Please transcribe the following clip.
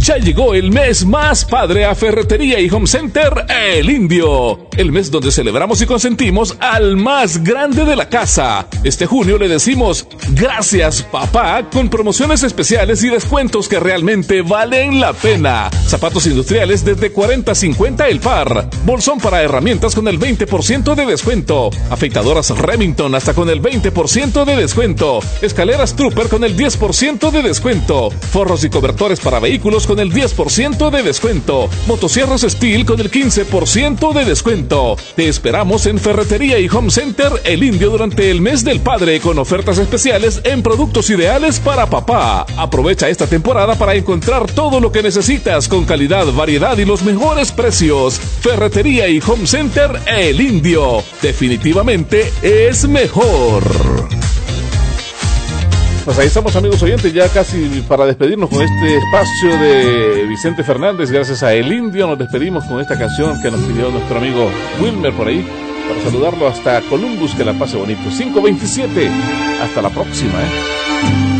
Ya llegó el mes más padre a Ferretería y Home Center El Indio. El mes donde celebramos y consentimos al más grande de la casa. Este junio le decimos gracias papá con promociones especiales y descuentos que realmente valen la pena. Zapatos industriales desde 40-50 el par. Bolsón para herramientas con el 20% de descuento. Afeitadoras Remington hasta con el 20% de descuento. Escaleras Trooper con el 10% de descuento. Forros y cobertores para vehículos con el 10% de descuento. Motosierras Steel con el 15% de descuento. Te esperamos en Ferretería y Home Center El Indio durante el mes del padre con ofertas especiales en productos ideales para papá. Aprovecha esta temporada para encontrar todo lo que necesitas con calidad, variedad y los mejores precios. Ferretería y Home Center El Indio. Definitivamente es mejor. Pues ahí estamos, amigos oyentes, ya casi para despedirnos con este espacio de Vicente Fernández. Gracias a El Indio nos despedimos con esta canción que nos pidió nuestro amigo Wilmer por ahí, para saludarlo hasta Columbus. Que la pase bonito. 5:27. Hasta la próxima,